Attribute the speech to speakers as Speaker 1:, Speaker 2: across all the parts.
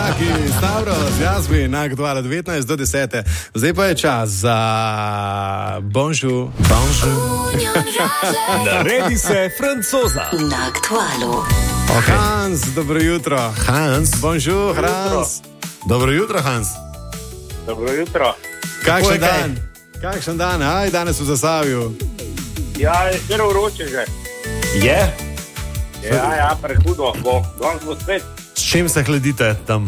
Speaker 1: Taki Stavros, Jasmin, na aktualno 19 do 10. Zdaj pa je čas za bonjour.
Speaker 2: Naredi se francoza.
Speaker 3: Na aktualu.
Speaker 1: Okay. Hans, dobro jutro.
Speaker 4: Hans.
Speaker 1: Bonjour, Hans.
Speaker 4: Dobro jutro, Hans.
Speaker 5: Dobro jutro.
Speaker 1: Kakšen dan? Kakšen dan? Aj, danes v Zasavju.
Speaker 5: Ja, je zelo vroče že.
Speaker 4: Je?
Speaker 5: Ja, prehudo. Danes bo spet.
Speaker 4: S čim se hladite tam?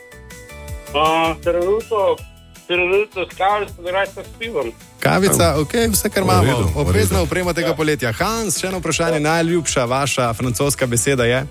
Speaker 5: Trenutno s kavico, drugače s pivom.
Speaker 1: Kavica, ok, vse kar
Speaker 4: V redu,
Speaker 1: imamo.
Speaker 4: v
Speaker 1: Obvezna
Speaker 4: redu.
Speaker 1: oprema tega poletja. Hans, še eno vprašanje, najljubša vaša francoska beseda je?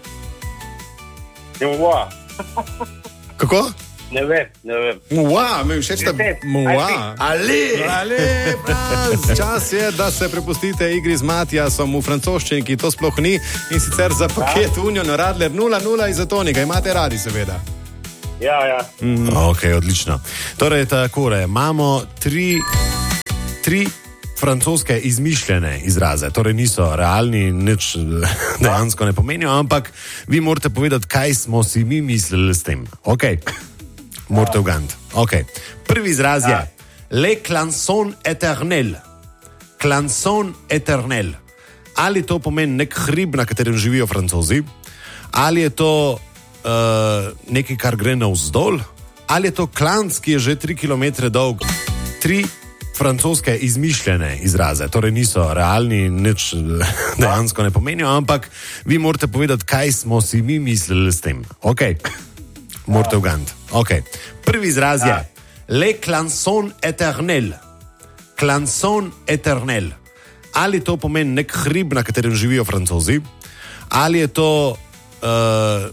Speaker 5: Mwa.
Speaker 1: Kako?
Speaker 5: Ne vem.
Speaker 1: Mwa, mi všeč ta mwa.
Speaker 4: Ali?
Speaker 1: Ale, Franz, čas je, da se prepustite igri z Matijasom v francoščini, ki to sploh ni, in sicer za paket Union Radler 0-0 izotonika. Imate radi, seveda.
Speaker 5: Ja.
Speaker 4: Ok, odlično. Torej, takole, imamo tri francoske izmišljene izraze, torej niso realni, nič dejansko ne pomenijo, ampak vi morate povedati, kaj smo si mi mislili s tem. Ok, morate ugant. Ok, prvi izraz je le clanson éternel. Clanson éternel. Ali to pomeni nek hrib, na katerem živijo Francozi, ali je to nekaj, kar gre navzdol, ali je to klanc, ki je že 3 km dolg. Tri francoske izmišljene izraze, torej niso realni, nič dejansko ne pomenijo, ampak vi morate povedati, kaj smo si mi mislili s tem. Ok, morate ugant. Ok, prvi izraz je le clanson éternel. Clanson éternel. Ali to pomeni nek hrib, na katerem živijo Francozi, ali je to